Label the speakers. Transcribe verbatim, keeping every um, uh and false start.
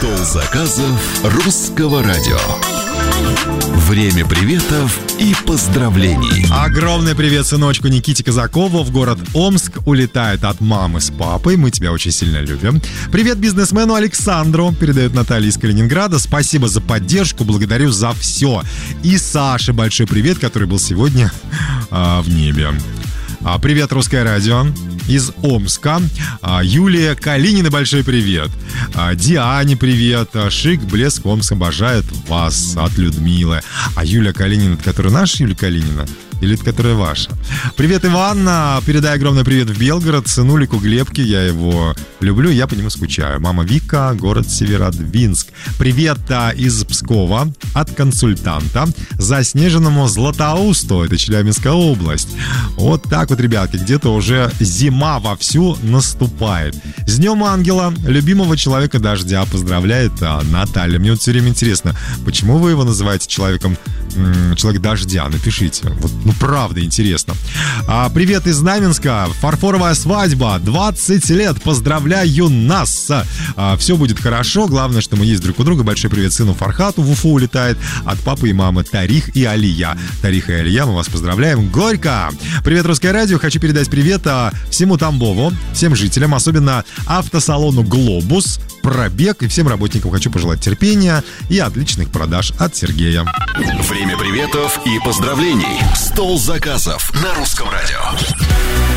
Speaker 1: Стол заказов русского радио. Время приветов и поздравлений.
Speaker 2: Огромный привет сыночку Никите Казакову в город Омск. Улетает от мамы с папой. Мы тебя очень сильно любим. Привет бизнесмену Александру, передает Наталья из Калининграда. Спасибо за поддержку, благодарю за все. И Саше большой привет, который был сегодня а, в небе. а, Привет, Русское радио из Омска. а, Юлия Калинина, большой привет. а, Диане привет. Шик, блеск, Омск обожает вас. От Людмилы. А Юлия Калинина, это которая наша Юлия Калинина? Или это которая ваша? Привет, Иван. Передай огромный привет в Белгород. Сынулику Глебке, я его люблю, я по нему скучаю. Мама Вика, город Северодвинск. Привет а, из Пскова от консультанта Заснеженному Златоусту. Это Челябинская область. Вот так вот, ребятки, где-то уже зима вовсю наступает. С Днем Ангела, любимого человека дождя, поздравляет а, Наталья. Мне вот все время интересно, почему вы его называете человеком м- человек дождя? Напишите. Вот, ну, правда интересно. а, Привет из Знаменска. Фарфоровая свадьба, двадцать лет. Поздравляю нас. а, Все будет хорошо. Главное, что мы есть друг у друга. Большой привет сыну Фархату. В Уфу улетает от папы и мамы Тарих и Алия. Тарих и Алия, мы вас поздравляем. Горько. Привет, Русское радио. Хочу передать привет а, всему Тамбову, всем жителям, особенно автосалону «Глобус», «Пробег» и всем работникам хочу пожелать терпения и отличных продаж от Сергея.
Speaker 1: Время приветов и поздравлений. Стол заказов на русском радио.